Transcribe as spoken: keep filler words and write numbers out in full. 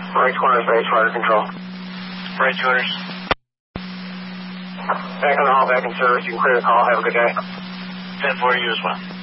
Right corners, base fire control. Right corners. Back on the hall, back in service. You can clear the call. Have a good day. ten four, you as well.